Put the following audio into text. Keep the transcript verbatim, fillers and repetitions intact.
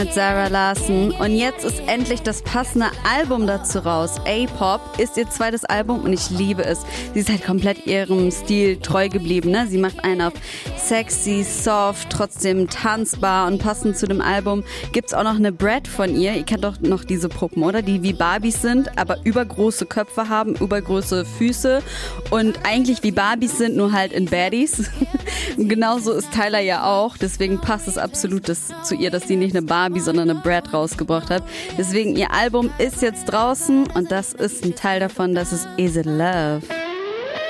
Mit Zara Larsson und jetzt ist endlich das passende Album dazu raus. A-Pop ist ihr zweites Album und ich liebe es. Sie ist halt komplett ihrem Stil treu geblieben. Ne? Sie macht einen auf sexy, soft, trotzdem tanzbar und passend zu dem Album gibt's auch noch eine Brat von ihr. Ihr kennt doch noch diese Puppen, oder? Die wie Barbies sind, aber übergroße Köpfe haben, übergroße Füße und eigentlich wie Barbies sind, nur halt in Baddies. Und genauso ist Tyler ja auch. Deswegen passt es absolut das, zu ihr, dass sie nicht eine Barbie, sondern eine Brat rausgebracht hat. Deswegen, ihr Album ist jetzt draußen und das ist ein Teil davon, das ist Is It Love?